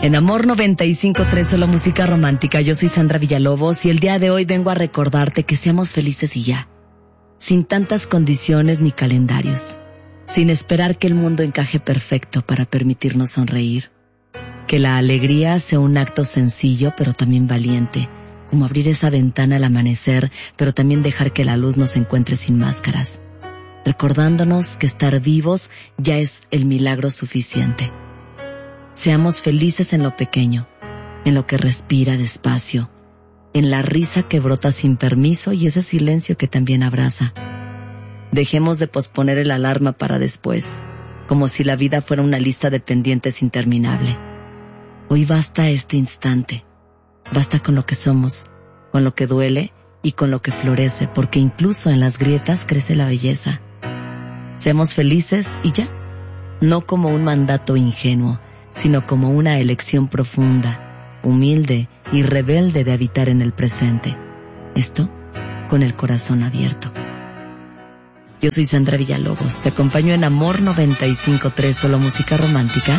En Amor 95.3, solo música romántica. Yo soy Sandra Villalobos y el día de hoy vengo a recordarte que seamos felices y ya. Sin tantas condiciones ni calendarios. Sin esperar que el mundo encaje perfecto para permitirnos sonreír. Que la alegría sea un acto sencillo pero también valiente. Como abrir esa ventana al amanecer, pero también dejar que la luz nos encuentre sin máscaras. Recordándonos que estar vivos ya es el milagro suficiente. Seamos felices en lo pequeño, en lo que respira despacio, en la risa que brota sin permiso y ese silencio que también abraza. Dejemos de posponer el alarma para después, como si la vida fuera una lista de pendientes interminable. Hoy basta este instante, basta con lo que somos, con lo que duele y con lo que florece, porque incluso en las grietas crece la belleza. Seamos felices y ya, no como un mandato ingenuo, sino como una elección profunda, humilde y rebelde de habitar en el presente. Esto con el corazón abierto. Yo soy Sandra Villalobos, te acompaño en Amor 95.3, solo música romántica,